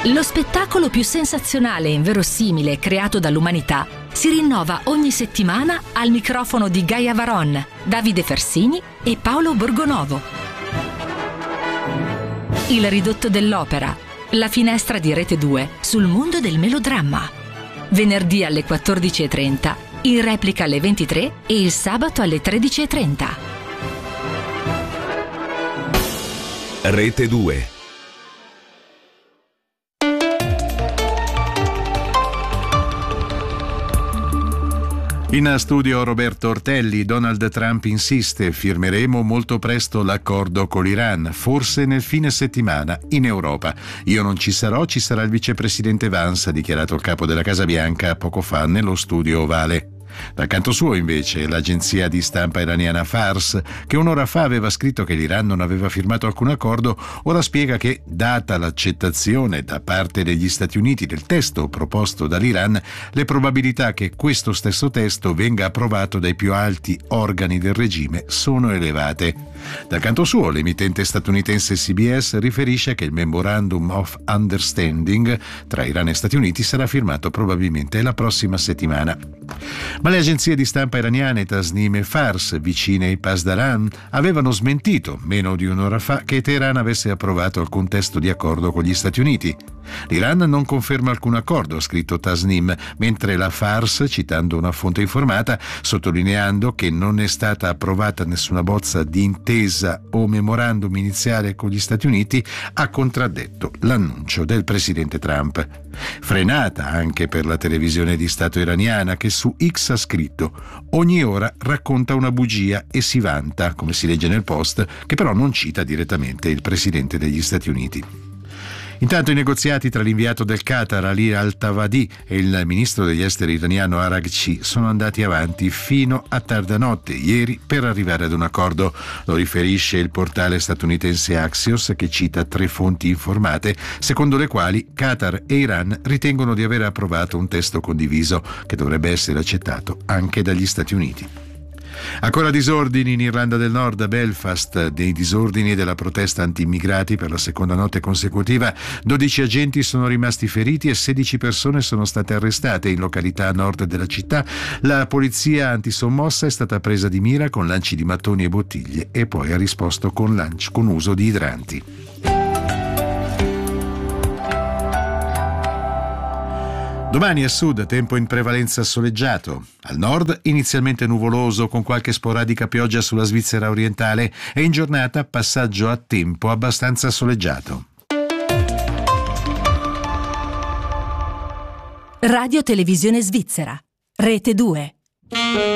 Lo spettacolo più sensazionale e inverosimile creato dall'umanità si rinnova ogni settimana al microfono di Gaia Varon, Davide Fersini e Paolo Borgonovo. Il ridotto dell'opera, la finestra di Rete 2 sul mondo del melodramma. Venerdì alle 14:30, in replica alle 23 e il sabato alle 13:30. Rete 2. In studio Roberto Ortelli. Donald Trump insiste: firmeremo molto presto l'accordo con l'Iran, forse nel fine settimana in Europa. Io non ci sarò, ci sarà il vicepresidente Vance, ha dichiarato il capo della Casa Bianca poco fa nello studio ovale. Dal canto suo, invece, l'agenzia di stampa iraniana Fars, che un'ora fa aveva scritto che l'Iran non aveva firmato alcun accordo, ora spiega che, data l'accettazione da parte degli Stati Uniti del testo proposto dall'Iran, le probabilità che questo stesso testo venga approvato dai più alti organi del regime sono elevate. Dal canto suo, l'emittente statunitense CBS riferisce che il Memorandum of Understanding tra Iran e Stati Uniti sarà firmato probabilmente la prossima settimana. Ma le agenzie di stampa iraniane Tasnim e Fars, vicine ai Pasdaran, avevano smentito meno di un'ora fa che Teheran avesse approvato alcun testo di accordo con gli Stati Uniti. L'Iran non conferma alcun accordo, ha scritto Tasnim, mentre la Fars, citando una fonte informata, sottolineando che non è stata approvata nessuna bozza di intesa o memorandum iniziale con gli Stati Uniti, ha contraddetto l'annuncio del presidente Trump. Frenata anche per la televisione di Stato iraniana, che su X ha scritto: ogni ora racconta una bugia e si vanta, come si legge nel post, che però non cita direttamente il presidente degli Stati Uniti. Intanto i negoziati tra l'inviato del Qatar Ali Al-Tawadi e il ministro degli esteri iraniano Araghchi sono andati avanti fino a tarda notte ieri per arrivare ad un accordo. Lo riferisce il portale statunitense Axios, che cita 3 fonti informate secondo le quali Qatar e Iran ritengono di aver approvato un testo condiviso che dovrebbe essere accettato anche dagli Stati Uniti. Ancora disordini in Irlanda del Nord, a Belfast, dei disordini della protesta anti-immigrati per la seconda notte consecutiva. 12 agenti sono rimasti feriti e 16 persone sono state arrestate in località a nord della città. La polizia antisommossa è stata presa di mira con lanci di mattoni e bottiglie e poi ha risposto con uso di idranti. Domani a sud tempo in prevalenza soleggiato, al nord inizialmente nuvoloso con qualche sporadica pioggia sulla Svizzera orientale e in giornata passaggio a tempo abbastanza soleggiato. Radio Televisione Svizzera, Rete 2.